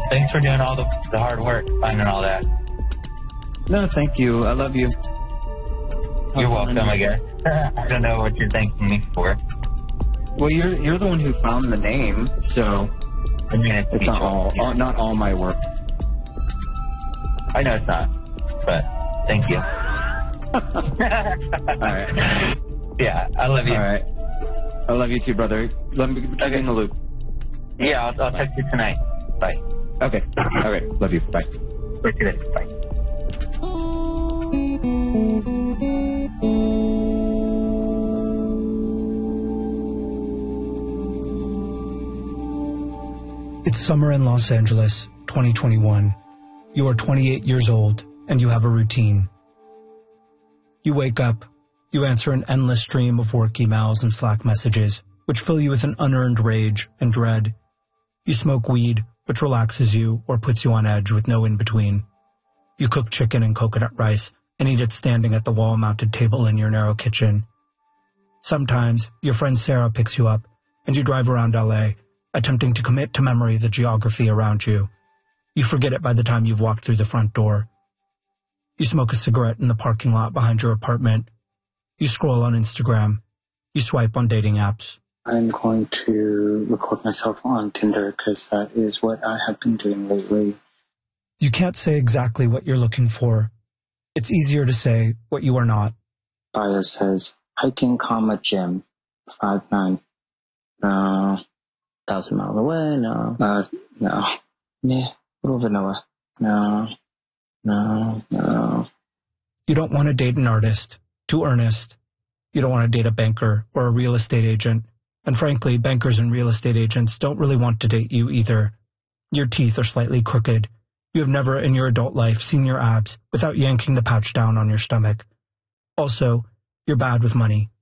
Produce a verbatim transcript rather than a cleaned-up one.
thanks for doing all the, the hard work, finding all that. No, thank you. I love you. You're welcome, I guess. I don't know what you're thanking me for. Well, you're you're the one who found the name, so I mean, it's, it's not all, all not all my work. I know it's not, but thank you. All right. Yeah, I love you. All right. I love you too, brother. Let me get in the loop. Yeah, I'll, I'll text you tonight. Bye. Okay. All right. Love you. Bye. Talk to you later. Bye. It's summer in Los Angeles, twenty twenty-one. You are twenty-eight years old, and you have a routine. You wake up, you answer an endless stream of work emails and Slack messages, which fill you with an unearned rage and dread. You smoke weed, which relaxes you or puts you on edge with no in-between. You cook chicken and coconut rice and eat it standing at the wall-mounted table in your narrow kitchen. Sometimes, your friend Sarah picks you up, and you drive around L A, attempting to commit to memory the geography around you. You forget it by the time you've walked through the front door. You smoke a cigarette in the parking lot behind your apartment. You scroll on Instagram. You swipe on dating apps. I'm going to record myself on Tinder because that is what I have been doing lately. You can't say exactly what you're looking for. It's easier to say what you are not. Bio says, hiking, comma, gym, five nine. No. Thousand miles away, no. Uh, no. Meh. Little vanilla. No. No. No. You don't want to date an artist. Too earnest. You don't want to date a banker or a real estate agent. And frankly, bankers and real estate agents don't really want to date you either. Your teeth are slightly crooked. You have never in your adult life seen your abs without yanking the pouch down on your stomach. Also, you're bad with money.